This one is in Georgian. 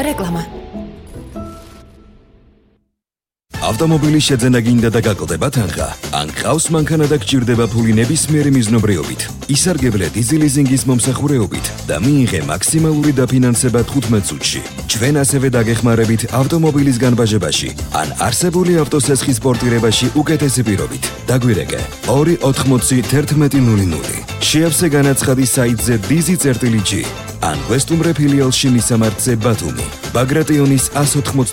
რეკლამა. ავტომობილის შეძენა გინდა და გაკლდება თანხა. ან ყავს მანქანა და გჭირდება ფული ნებისმიერი მიზნობრიობით. ისარგებლე დიზი ლიზინგის მომსახურეობით და მიიღე მაქსიმალური დაფინანსება 15 წუთში. ჩვენ ასევე დაგეხმარებით ავტომობილის განბაჟებაში ან არსებული ავტოსესხის პორტირებაში უკეთესი პირობით. დაგვირეკე 2801100. შეავსე განაცხადი საიტზე dizi.g ან გვესტუმრე ფილიალში მისამართზე ბათუმი. ბაგრატიონის 180